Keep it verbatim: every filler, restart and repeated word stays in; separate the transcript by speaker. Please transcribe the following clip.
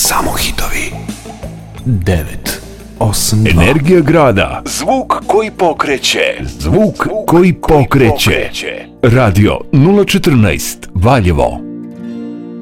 Speaker 1: Samo hitovi. devet osam dva.
Speaker 2: Energija grada.
Speaker 1: Zvuk koji pokreće.
Speaker 2: Zvuk koji pokreće. Radio nula četrnaest Valjevo.